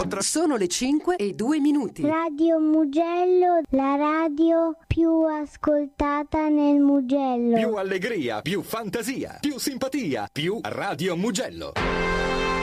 4. Sono le 5:02. Radio Mugello, la radio più ascoltata nel Mugello. Più allegria, più fantasia, più simpatia, più Radio Mugello.